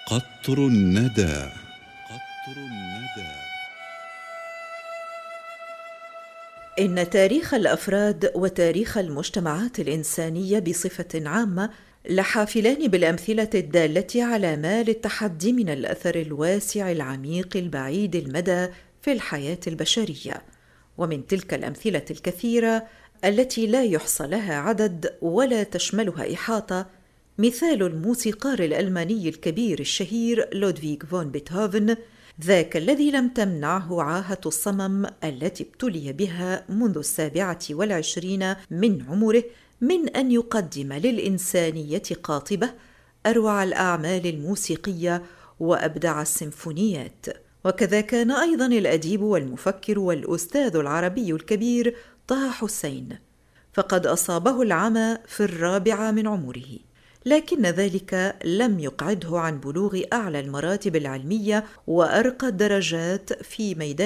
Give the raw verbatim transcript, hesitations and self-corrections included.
قطر الندى. قطر الندى. إن تاريخ الأفراد وتاريخ المجتمعات الإنسانية بصفة عامة لحافلان بالأمثلة الدالة على ما للتحدي من الأثر الواسع العميق البعيد المدى في الحياة البشرية. ومن تلك الأمثلة الكثيرة التي لا يحصى لها عدد ولا تشملها إحاطة مثال الموسيقار الألماني الكبير الشهير لودفيغ فون بيتهوفن، ذاك الذي لم تمنعه عاهة الصمم التي ابتلي بها منذ السابعة والعشرين من عمره من أن يقدم للإنسانية قاطبة أروع الأعمال الموسيقية وأبدع السيمفونيات. وكذا كان أيضا الأديب والمفكر والأستاذ العربي الكبير طه حسين، فقد أصابه العمى في الرابعة من عمره، لكن ذلك لم يقعده عن بلوغ أعلى المراتب العلمية وأرقى الدرجات في ميدان